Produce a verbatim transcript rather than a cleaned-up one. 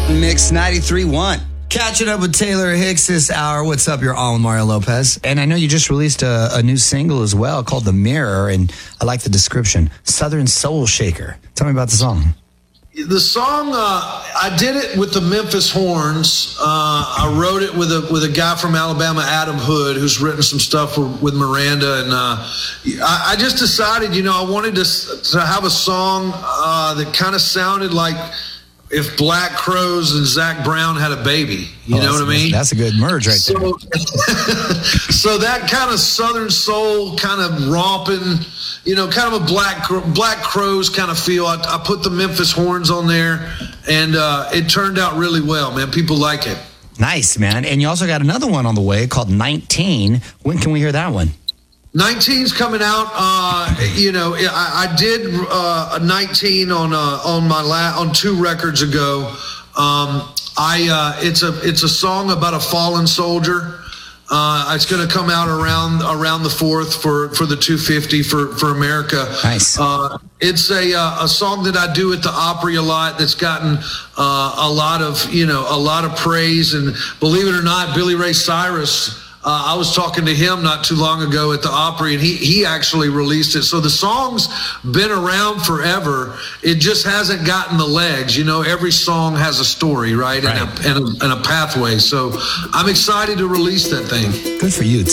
Mix ninety-three point one. Catching up with Taylor Hicks this hour. What's up? You're on with Mario Lopez. And I know you just released a, a new single as well called The Mirror, and I like the description. Southern Soul Shaker. Tell me about the song. The song, uh, I did it with the Memphis Horns. Uh, I wrote it with a with a guy from Alabama, Adam Hood, who's written some stuff for, with Miranda. And uh, I, I just decided, you know, I wanted to, to have a song uh, that kind of sounded like if Black Crowes and Zach Brown had a baby. You oh, know what I mean? That's a good merge right so, there. So that kind of Southern soul, kind of romping, you know, kind of a Black Black Crowes kind of feel. I, I put the Memphis Horns on there, and uh, it turned out really well, man. People like it. Nice, man. And you also got another one on the way called nineteen. When can we hear that one? nineteen's coming out. Uh, you know, I, I did uh, a nineteen on uh, on my la- on two records ago. Um, I uh, it's a it's a song about a fallen soldier. Uh, it's going to come out around around the fourth for, for the two fifty for, for America. Nice. Uh, it's a uh, a song that I do at the Opry a lot. That's gotten uh, a lot of you know a lot of praise, and believe it or not, Billy Ray Cyrus. Uh, I was talking to him not too long ago at the Opry, and he, he actually released it. So the song's been around forever. It just hasn't gotten the legs. You know, every song has a story, right? right. And, a, and, a, and a pathway. So I'm excited to release that thing. Good for you.